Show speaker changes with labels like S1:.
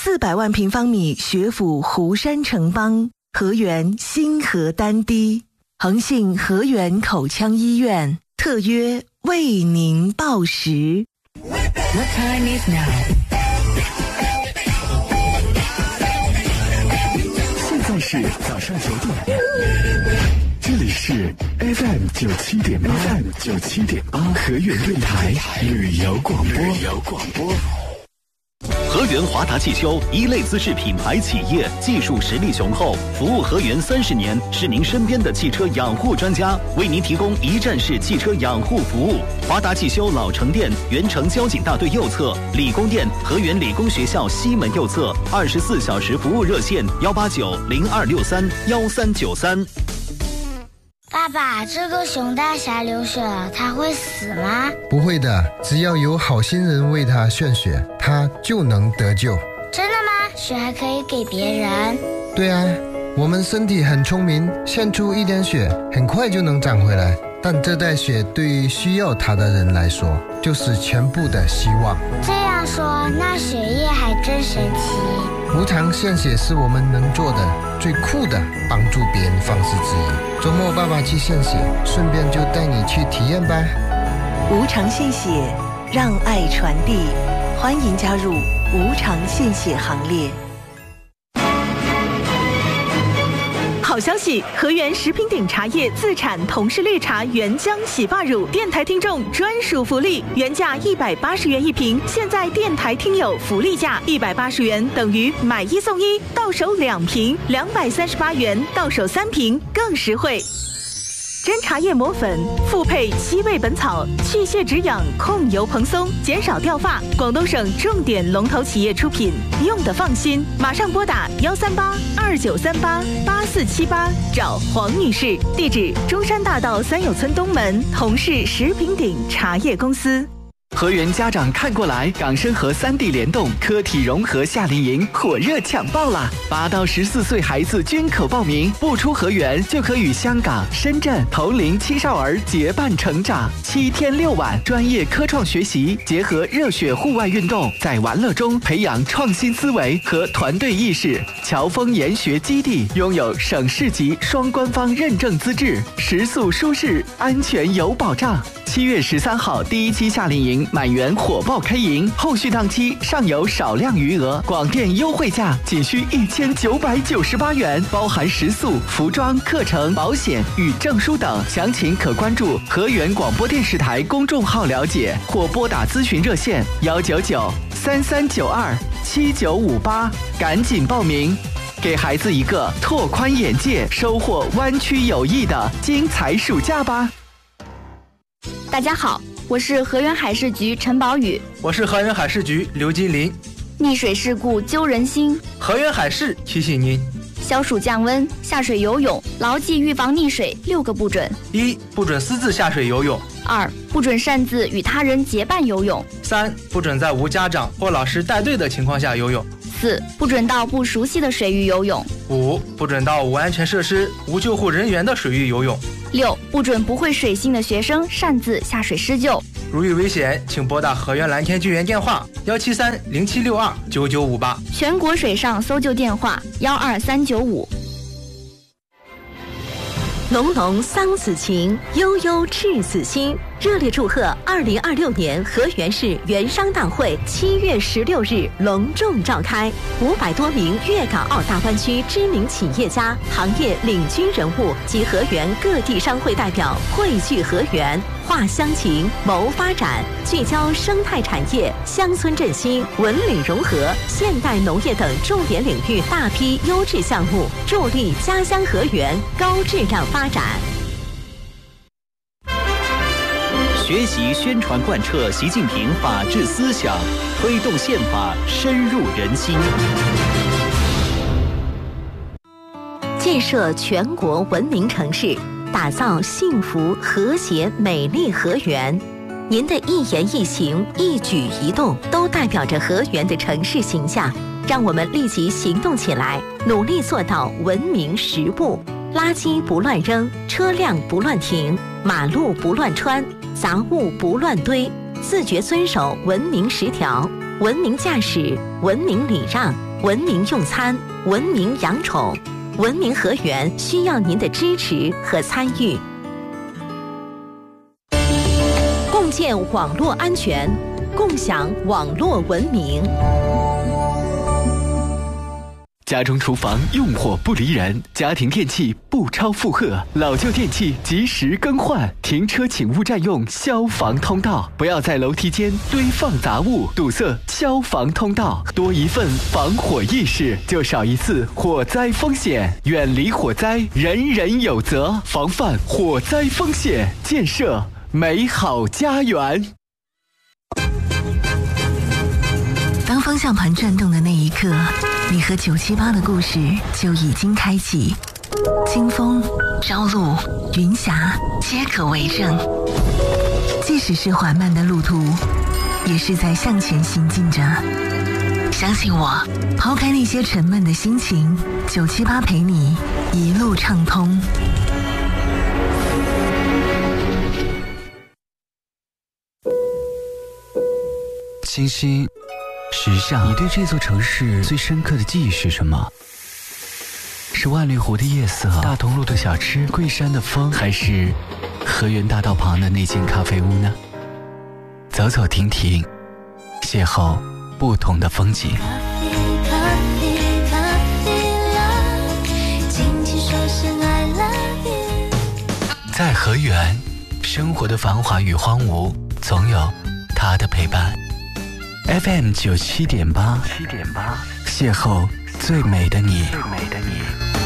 S1: 400万平方米学府湖山城邦，河源新河丹堤，恒信河源口腔医院特约为您报时。
S2: What time is now?
S3: 现在是早上9点，这里是 FM 97.8河源电台旅游广播。
S4: 河源华达汽修一类资质品牌企业，技术实力雄厚，服务河源30年，是您身边的汽车养护专家，为您提供一站式汽车养护服务。华达汽修老城店原城交警大队右侧，理工店河源理工学校西门右侧，24小时服务热线189-0263-1393。
S5: 爸爸，这个熊大侠流血了，他会死吗？
S6: 不会的，只要有好心人为他献血，他就能得救。
S5: 真的吗？血还可以给别人？
S6: 对啊，我们身体很聪明，献出一点血，很快就能长回来。但这袋血对于需要它的人来说，就是全部的希望。
S5: 这样说，那血液还真神奇。
S6: 无偿献血是我们能做的最酷的帮助别人方式之一。周末爸爸去献血，顺便就带你去体验吧。
S1: 无偿献血，让爱传递，欢迎加入无偿献血行列。好消息！河源食品鼎茶叶自产同是绿茶原浆洗发乳，电台听众专属福利，原价180元一瓶，现在电台听友福利价180元等于买1送1，到手2瓶，238元到手3瓶，更实惠。真茶叶磨粉，复配7味本草，去屑止痒，控油蓬松，减少掉发。广东省重点龙头企业出品，用得放心。马上拨打138-2938-8478，找黄女士。地址：中山大道三友村东门，同是食品鼎茶叶公司。
S7: 河源家长看过来，港深合3地联动科体融合夏令营火热抢报啦！8到14岁孩子均可报名，不出河源就可与香港、深圳同龄青少儿结伴成长。7天6晚，专业科创学习，结合热血户外运动，在玩乐中培养创新思维和团队意识。侨丰研学基地拥有省市级双官方认证资质，食宿舒适，安全有保障。7月13号第1期夏令营满员火爆开营，后续档期尚有少量余额，广电优惠价仅需1998元，包含食宿、服装、课程、保险与证书等。详情可关注河源广播电视台公众号了解，或拨打咨询热线199-3392-7958，赶紧报名，给孩子一个拓宽眼界、收获湾区友谊的精彩暑假吧。
S8: 大家好，我是河源海事局陈宝宇。
S9: 我是河源海事局刘金林。
S8: 溺水事故揪人心，
S9: 河源海事提醒您：
S8: 消暑降温，下水游泳，牢记预防溺水6个不准。
S9: 1. 不准私自下水游泳。
S8: 2. 不准擅自与他人结伴游泳。
S9: 3. 不准在无家长或老师带队的情况下游泳。
S8: 4. 不准到不熟悉的水域游泳。
S9: 5. 不准到无安全设施、无救护人员的水域游泳。
S8: 6. 不准不会水性的学生擅自下水施救。
S9: 如遇危险，请拨打河源蓝天救援电话173-0762-9958，
S8: 全国水上搜救电话12395。
S1: 浓浓桑梓情，悠悠赤子心。热烈祝贺2026年河源市园商大会7月16日隆重召开，500多名粤港澳大湾区知名企业家、行业领军人物及河源各地商会代表汇聚河源，话乡情，谋发展，聚焦生态产业、乡村振兴、文旅融合、现代农业等重点领域大批优质项目，助力家乡河源高质量发展。
S4: 学习宣传贯彻习近平法治思想，推动宪法深入人心。
S1: 建设全国文明城市，打造幸福和谐美丽河源。您的一言一行、一举一动，都代表着河源的城市形象。让我们立即行动起来，努力做到文明实务。垃圾不乱扔，车辆不乱停，马路不乱穿，杂物不乱堆，自觉遵守文明10条，文明驾驶，文明礼让， 文明用餐，文明养宠，文明河源需要您的支持和参与。共建网络安全，共享网络文明。
S7: 家中厨房用火不离人，家庭电器不超负荷，老旧电器及时更换。停车请勿占用消防通道，不要在楼梯间堆放杂物，堵塞消防通道。多一份防火意识，就少一次火灾风险。远离火灾，人人有责。防范火灾风险，建设美好家园。
S10: 当方向盘转动的那一刻，你和978的故事就已经开启。清风、朝露、云霞皆可为证。即使是缓慢的路途，也是在向前行进着。相信我，抛开那些沉闷的心情，978陪你一路畅通。
S11: 星星，时尚，你对这座城市最深刻的记忆是什么？是万绿湖的夜色，大同路的小吃，桂山的风，还是河源大道旁的那间咖啡屋呢？走走停停，邂逅不同的风景。在河源，生活的繁华与荒芜，总有它的陪伴。FM 97.8，邂逅最美的你。